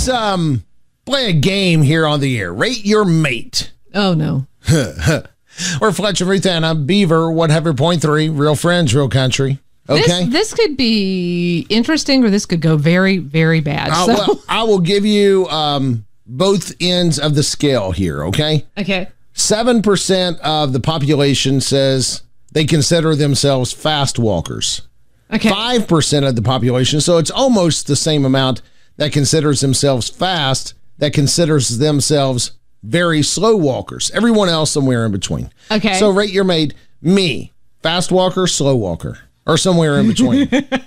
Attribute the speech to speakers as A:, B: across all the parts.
A: Let's play a game here on the air. Rate your mate.
B: Oh, no.
A: We're Fletcher, Ruth Anna, Beaver, 100.3, real friends, real country. Okay?
B: This could be interesting or this could go very, very bad.
A: Well, I will give you both ends of the scale here, okay?
B: Okay.
A: 7% of the population says they consider themselves fast walkers.
B: Okay.
A: 5% of the population, so it's almost the same amount that considers themselves fast, that considers themselves very slow walkers. Everyone else somewhere in between. Okay. So rate your mate, me, fast walker, slow walker, or somewhere in between.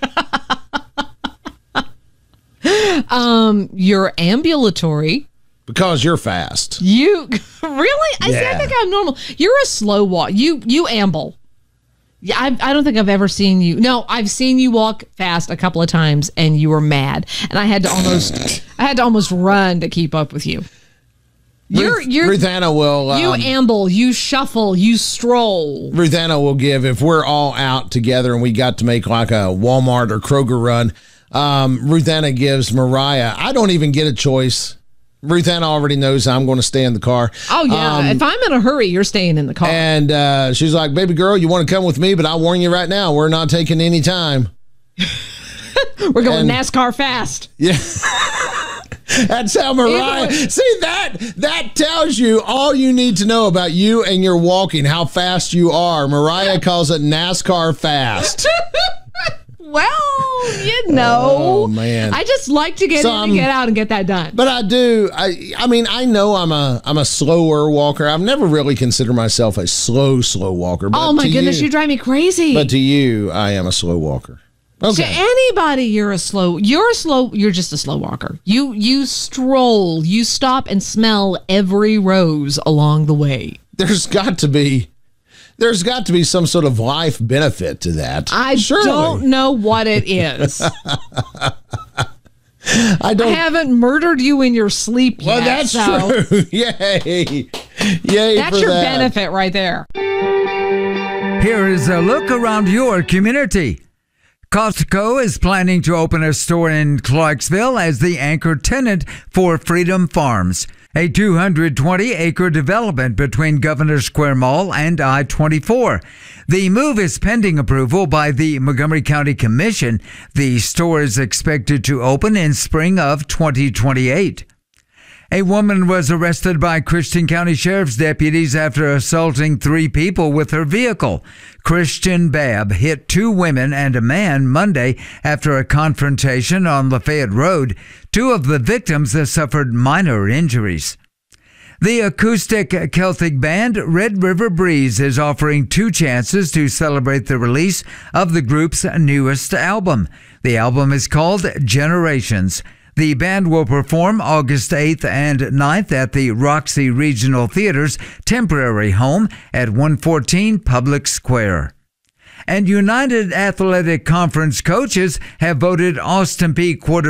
B: You're ambulatory.
A: Because you're fast.
B: You really? I think I'm normal. You're a slow walk. You amble. Yeah, I don't think I've ever seen you. No, I've seen you walk fast a couple of times, and you were mad, and I had to almost run to keep up with you.
A: Ruth Anna will.
B: You amble, you shuffle, you stroll.
A: Ruth Anna will give, if we're all out together and we got to make like a Walmart or Kroger run. Ruth Anna gives Mariah. I don't even get a choice. Ruth Anna already knows I'm going to stay in the car.
B: Oh, yeah. If I'm in a hurry, you're staying in the car.
A: And she's like, baby girl, you want to come with me? But I warn you right now, we're not taking any time.
B: We're going NASCAR fast.
A: Yeah. That's how Mariah... See, that tells you all you need to know about you and your walking, how fast you are. Mariah calls it NASCAR fast.
B: Well, you know.
A: Oh, man.
B: I just like to get in and get out and get that done.
A: But I do. I mean, I know I'm a slower walker. I've never really considered myself a slow walker. But
B: oh, my goodness, you drive me crazy.
A: But to you, I am a slow walker. Okay.
B: To anybody, you're just a slow walker. You stroll, you stop and smell every rose along the way.
A: There's got to be some sort of life benefit to that.
B: I don't know what it is. I haven't murdered you in your sleep yet.
A: Well, that's true. Yay.
B: That's your benefit right there.
C: Here is a look around your community. Costco is planning to open a store in Clarksville as the anchor tenant for Freedom Farms, a 220-acre development between Governor Square Mall and I-24. The move is pending approval by the Montgomery County Commission. The store is expected to open in spring of 2028. A woman was arrested by Christian County Sheriff's deputies after assaulting 3 people with her vehicle. Christian Babb hit 2 women and a man Monday after a confrontation on Lafayette Road. 2 of the victims have suffered minor injuries. The acoustic Celtic band Red River Breeze is offering 2 chances to celebrate the release of the group's newest album. The album is called Generations. The band will perform August 8th and 9th at the Roxy Regional Theater's temporary home at 114 Public Square. And United Athletic Conference coaches have voted Austin Peay quarterback